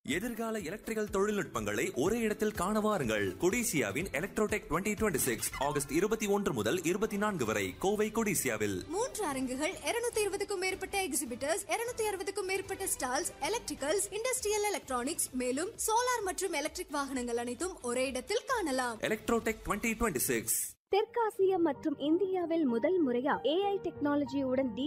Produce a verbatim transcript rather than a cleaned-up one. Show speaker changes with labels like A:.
A: எதிர்கால எலக்ட்ரிக்கல் தொழில்நுட்பங்களை ஒரே இடத்தில் காண வாருங்கள். கொடிசியாவின் Electrotech twenty twenty six August இருபத்தி ஒன்று முதல் இருபத்தி நான்கு வரை கோவை கொடிசியாவில்.
B: மூன்று அரங்குகள், இருநூத்தி இருபதுக்கும் மேற்பட்ட எக்ஸிபிட்டர்ஸ், இருநூத்தி அறுபதுக்கும் மேற்பட்ட ஸ்டால்ஸ், எலக்ட்ரிக்கல்ஸ், இண்டஸ்ட்ரியல் எலக்ட்ரானிக்ஸ், மேலும் சோலார் மற்றும் எலக்ட்ரிக் வாகனங்கள் அனைத்தும் ஒரே இடத்தில் காணலாம்.
A: எலக்ட்ரோடெக் டுவெண்ட்டி டுவெண்ட்டி சிக்ஸ்
C: தெற்காசியா மற்றும் இந்தியாவில் முதல் முறையா ஏஐ டெக்னாலஜியுடன்